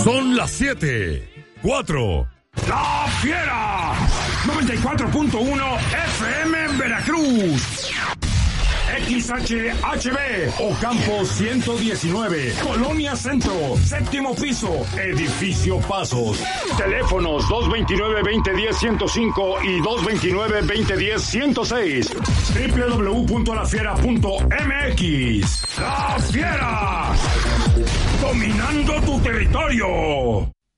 Son las 7:04. ¡La Fiera! 94.1 FM en Veracruz. XHHB, Ocampo 119, Colonia Centro, séptimo piso, Edificio Pasos. Teléfonos 229-2010-105 y 229-2010-106. www.lafiera.mx. ¡La Fiera! Dominando tu territorio.